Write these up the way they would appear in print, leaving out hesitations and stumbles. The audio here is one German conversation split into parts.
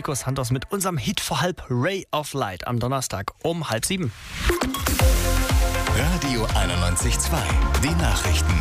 Nico Santos mit unserem Hit vor halb Ray of Light am Donnerstag um 6:30. Radio 91.2, die Nachrichten.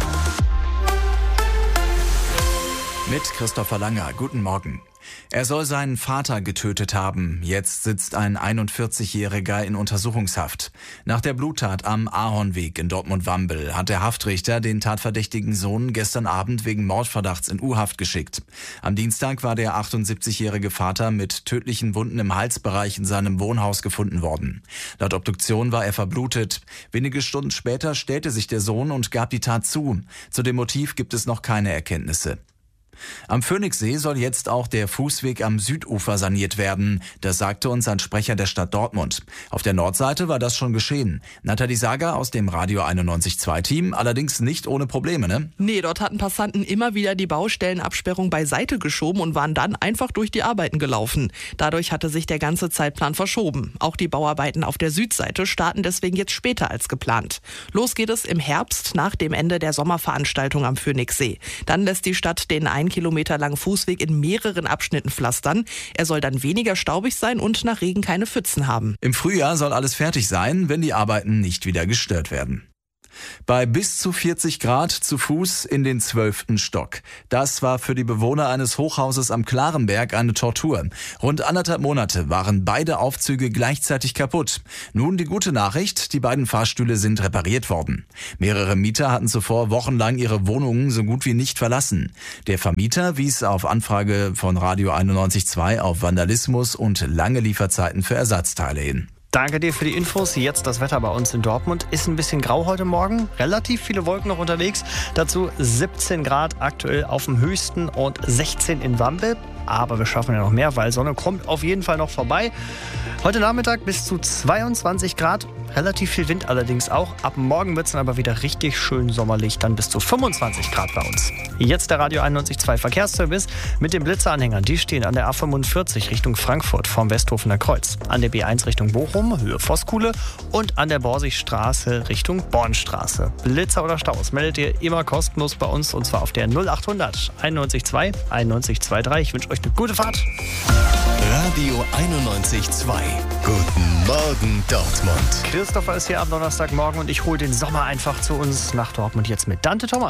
Mit Christopher Langer, guten Morgen. Er soll seinen Vater getötet haben. Jetzt sitzt ein 41-Jähriger in Untersuchungshaft. Nach der Bluttat am Ahornweg in Dortmund-Wambel hat der Haftrichter den tatverdächtigen Sohn gestern Abend wegen Mordverdachts in U-Haft geschickt. Am Dienstag war der 78-jährige Vater mit tödlichen Wunden im Halsbereich in seinem Wohnhaus gefunden worden. Laut Obduktion war er verblutet. Wenige Stunden später stellte sich der Sohn und gab die Tat zu. Zu dem Motiv gibt es noch keine Erkenntnisse. Am Phoenixsee soll jetzt auch der Fußweg am Südufer saniert werden. Das sagte uns ein Sprecher der Stadt Dortmund. Auf der Nordseite war das schon geschehen. Nathalie Sager aus dem Radio 91.2 Team, allerdings nicht ohne Probleme, ne? Nee, dort hatten Passanten immer wieder die Baustellenabsperrung beiseite geschoben und waren dann einfach durch die Arbeiten gelaufen. Dadurch hatte sich der ganze Zeitplan verschoben. Auch die Bauarbeiten auf der Südseite starten deswegen jetzt später als geplant. Los geht es im Herbst nach dem Ende der Sommerveranstaltung am Phoenixsee. Dann lässt die Stadt den 1 Kilometer langen Fußweg in mehreren Abschnitten pflastern. Er soll dann weniger staubig sein und nach Regen keine Pfützen haben. Im Frühjahr soll alles fertig sein, wenn die Arbeiten nicht wieder gestört werden. Bei bis zu 40 Grad zu Fuß in den 12. Stock. Das war für die Bewohner eines Hochhauses am Klarenberg eine Tortur. Rund 1,5 Monate waren beide Aufzüge gleichzeitig kaputt. Nun die gute Nachricht, die beiden Fahrstühle sind repariert worden. Mehrere Mieter hatten zuvor wochenlang ihre Wohnungen so gut wie nicht verlassen. Der Vermieter wies auf Anfrage von Radio 91.2 auf Vandalismus und lange Lieferzeiten für Ersatzteile hin. Danke dir für die Infos. Jetzt das Wetter bei uns in Dortmund. Ist ein bisschen grau heute Morgen. Relativ viele Wolken noch unterwegs. Dazu 17 Grad aktuell auf dem höchsten und 16 in Wambel. Aber wir schaffen ja noch mehr, weil Sonne kommt auf jeden Fall noch vorbei. Heute Nachmittag bis zu 22 Grad. Relativ viel Wind allerdings auch. Ab morgen wird es dann aber wieder richtig schön sommerlich. Dann bis zu 25 Grad bei uns. Jetzt der Radio 91.2 Verkehrsservice mit den Blitzeranhängern. Die stehen an der A45 Richtung Frankfurt vom Westhofener Kreuz. An der B1 Richtung Bochum, Höhe Voskuhle. Und an der Borsigstraße Richtung Bornstraße. Blitzer oder Staus meldet ihr immer kostenlos bei uns. Und zwar auf der 0800 91.2 91.23. Ich wünsche euch eine gute Fahrt. Radio 91.2. Guten Morgen Dortmund. Christopher ist hier am Donnerstagmorgen und ich hole den Sommer einfach zu uns nach Dortmund jetzt mit Dante Thomas.